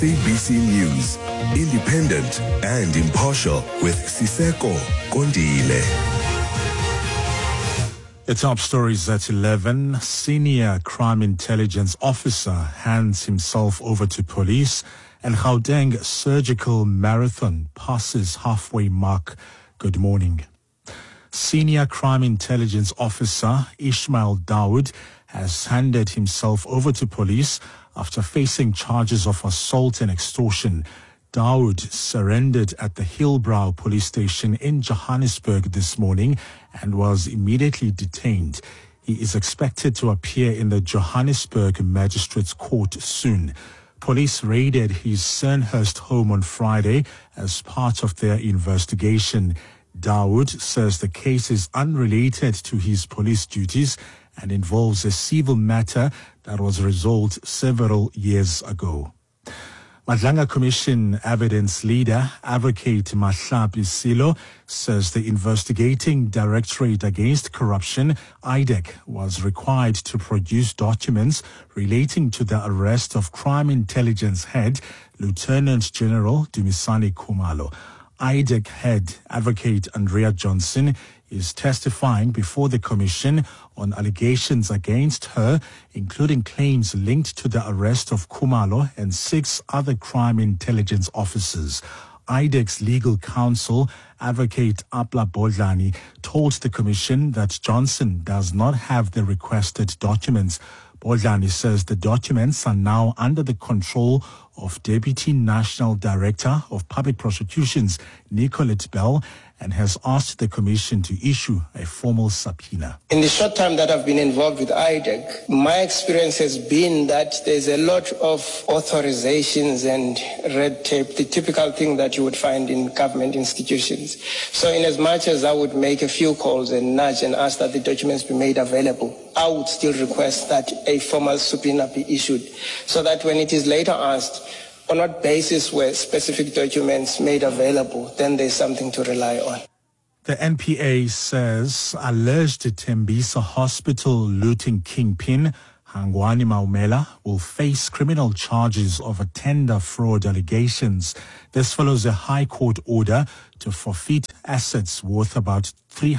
ABC News, independent and impartial with Siseko Kondile. The top stories at 11. Senior crime intelligence officer hands himself over to police, and Gauteng surgical marathon passes halfway mark. Good morning. Senior crime intelligence officer Ishmael Dawood has handed himself over to police after facing charges of assault and extortion. Dawood surrendered at the Hillbrow police station in Johannesburg this morning and was immediately detained. He is expected to appear in the Johannesburg Magistrates Court soon. Police raided his Sandhurst home on Friday as part of their investigation. Dawood says the case is unrelated to his police duties and involves a civil matter that was resolved several years ago. Madlanga Commission evidence leader, Advocate Mahlapi Silo, says the investigating Directorate Against Corruption, IDEC, was required to produce documents relating to the arrest of Crime Intelligence Head, Lieutenant General Dumisani Khumalo. IDEC head, Advocate Andrea Johnson, is testifying before the Commission on allegations against her, including claims linked to the arrest of Khumalo and 6 other crime intelligence officers. IDEC's legal counsel, Advocate Apla Bodlani, told the Commission that Johnson does not have the requested documents. Bodlani says the documents are now under the control of Deputy National Director of Public Prosecutions, Nicolette Bell, and has asked the Commission to issue a formal subpoena. In the short time that I've been involved with IDEC, my experience has been that there's a lot of authorizations and red tape, the typical thing that you would find in government institutions. So in as much as I would make a few calls and nudge and ask that the documents be made available, I would still request that a formal subpoena be issued so that when it is later asked, on what basis were specific documents made available, then there's something to rely on. The NPA says alleged Tembisa Hospital looting kingpin Hangwani Maumela will face criminal charges over tender fraud allegations. This follows a High Court order to forfeit assets worth about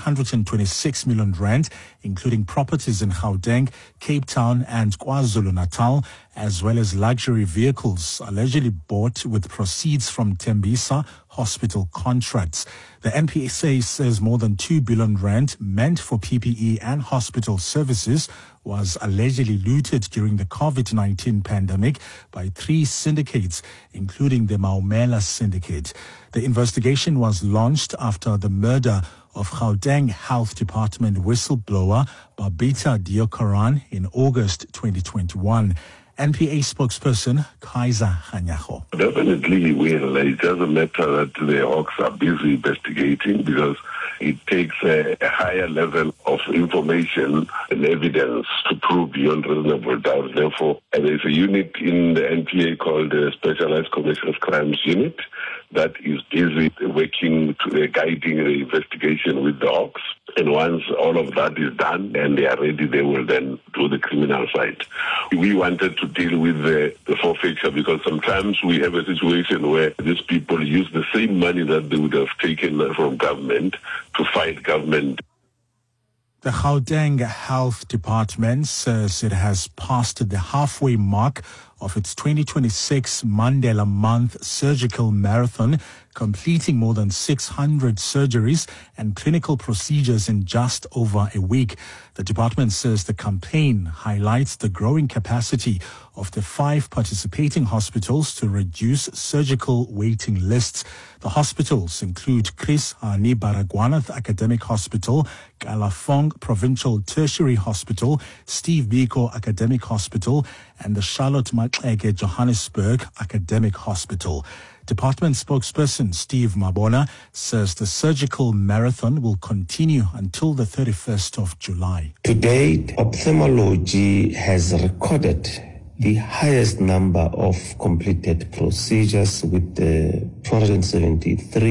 326 million rand, including properties in Gauteng, Cape Town and KwaZulu-Natal, as well as luxury vehicles allegedly bought with proceeds from Tembisa hospital contracts. The NPA says more than 2 billion rand meant for PPE and hospital services was allegedly looted during the COVID-19 pandemic by 3 syndicates, including the Maumela syndicate. The investigation was launched after the murder of Gauteng Health Department whistleblower Babita Deokaran in August 2021. NPA spokesperson Kaiser Hanyaho. Definitely will. It doesn't matter that the Hawks are busy investigating because it takes a higher level of information and evidence to prove beyond reasonable doubt. Therefore, there's a unit in the NPA called the Specialized Commercial Crimes Unit that is busy working to guiding the investigation with the Hawks. And once all of that is done and they are ready, they will then do the criminal side. We wanted to deal with the forfeiture because sometimes we have a situation where these people use the same money that they would have taken from government to fight government. The Gauteng Health Department says it has passed the halfway mark of its 2026 Mandela Month surgical marathon, completing more than 600 surgeries and clinical procedures in just over a week. The department says the campaign highlights the growing capacity of the 5 participating hospitals to reduce surgical waiting lists. The hospitals include Chris Hani Baragwanath Academic Hospital, Kalafong Provincial Tertiary Hospital, Steve Biko Academic Hospital, and the Charlotte Maxeke Johannesburg Academic Hospital. Department spokesperson Steve Mabona says the surgical marathon will continue until the 31st of July. To date, ophthalmology has recorded the highest number of completed procedures with 273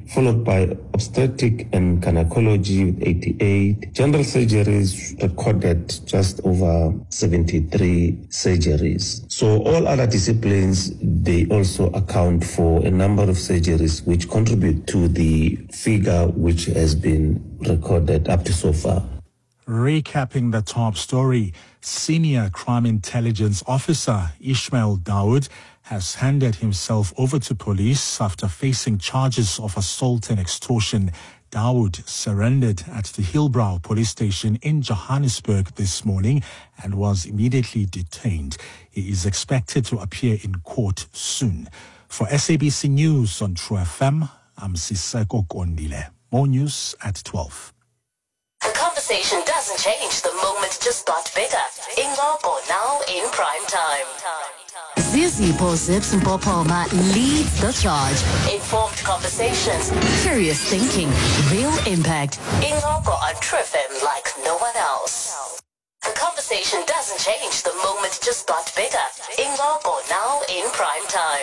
followed by obstetric and gynecology with 88. General surgeries recorded just over 73 surgeries. So all other disciplines, they also account for a number of surgeries which contribute to the figure which has been recorded up to so far. Recapping the top story, Senior Crime Intelligence Officer Ishmael Dawood has handed himself over to police after facing charges of assault and extortion. Dawood surrendered at the Hillbrow police station in Johannesburg this morning and was immediately detained. He is expected to appear in court soon. For SABC News on True FM, I'm Siseko Kondile. More news at 12. The conversation doesn't change, the moment just got bigger. Ingoko now in prime time. Zizipho Zips Mpopoma leads the charge. Informed conversations, Curious thinking, real impact. Ingoko on True FM like no one else. The conversation doesn't change, the moment just got bigger. Ingoko now in prime time.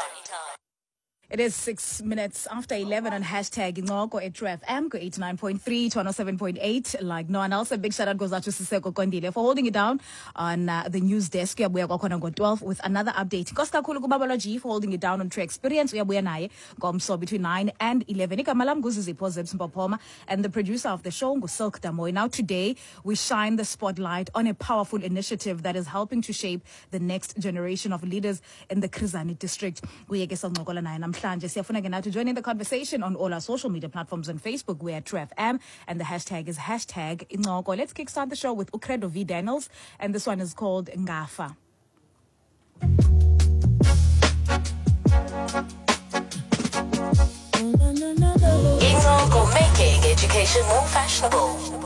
It is 6 minutes after 11 on hashtag Ingoko at True FM, 89.3 to 107.8. Like no one else, a big shout out goes out to Siseko Kondile for holding it down on the news desk. We are going to 12 with another update. Koska Kulu Kubabaloji for holding it down on True Experience. We are Gomso between 9 and 11. Ikamalam Guzizipho Zips Mpopoma and the producer of the show, Silk Damoy. Now today, we shine the spotlight on a powerful initiative that is helping to shape the next generation of leaders in the Krizani district. We Siyafuna to join in the conversation on all our social media platforms. On Facebook, we're at True FM, and the hashtag is hashtag Ingoko. Let's kickstart the show with Ukredo V. Daniels, and this one is called Ngafa. Ingoko making education more fashionable.